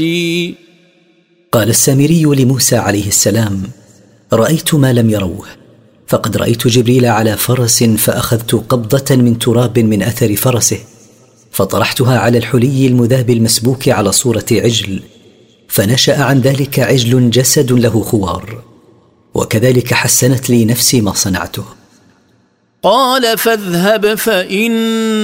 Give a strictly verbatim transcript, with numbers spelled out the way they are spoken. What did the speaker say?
قال السامري لموسى عليه السلام: رأيت ما لم يروه، فقد رأيت جبريل على فرس، فأخذت قبضة من تراب من أثر فرسه، فطرحتها على الحلي المذاب المسبوك على صورة عجل، فنشأ عن ذلك عجل جسد له خوار، وكذلك حسنت لي نفسي ما صنعته. قال: فاذهب فإن